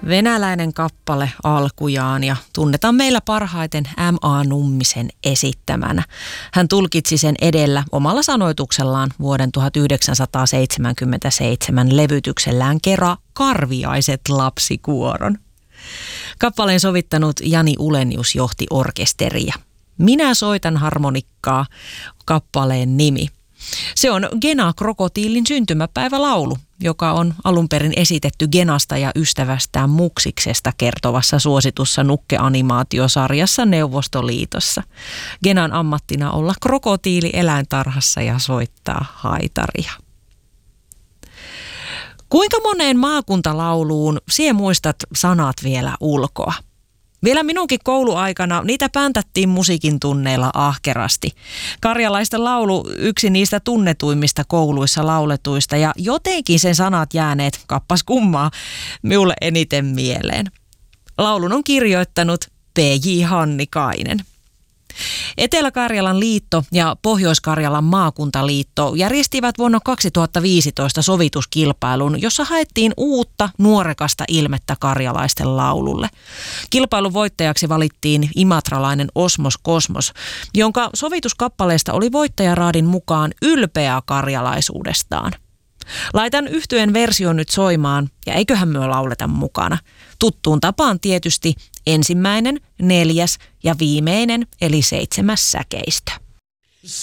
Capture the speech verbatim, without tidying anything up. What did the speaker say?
Venäläinen kappale alkujaan ja tunnetaan meillä parhaiten M A Nummisen esittämänä. Hän tulkitsi sen edellä omalla sanoituksellaan vuoden tuhatyhdeksänsataaseitsemänkymmentäseitsemän levytyksellään Kera Karviaiset lapsikuoron. Kappaleen sovittanut Jani Ulenius johti orkesteria. Minä soitan harmonikkaa, kappaleen nimi. Se on Gena Krokotiilin syntymäpäivälaulu, joka on alun perin esitetty Genasta ja ystävästään Muksiksesta kertovassa suositussa Nukke-animaatiosarjassa Neuvostoliitossa. Genan ammattina olla krokotiili eläintarhassa ja soittaa haitaria. Kuinka moneen maakuntalauluun sie muistat sanat vielä ulkoa? Vielä minunkin kouluaikana niitä päntättiin musiikin tunneilla ahkerasti. Karjalaisten laulu yksi niistä tunnetuimmista kouluissa lauletuista ja jotenkin sen sanat jääneet, kappas kummaa, minulle eniten mieleen. Laulun on kirjoittanut P J Hannikainen. Etelä-Karjalan liitto ja Pohjois-Karjalan maakuntaliitto järjestivät vuonna kaksituhattaviisitoista sovituskilpailun, jossa haettiin uutta nuorekasta ilmettä karjalaisten laululle. Kilpailun voittajaksi valittiin imatralainen Osmos Kosmos, jonka sovituskappaleesta oli voittajaraadin mukaan ylpeä karjalaisuudestaan. Laitan yhtyeen version nyt soimaan ja eiköhän myö lauleta mukana. Tuttuun tapaan tietysti ensimmäinen, neljäs ja viimeinen eli seitsemäs säkeistö.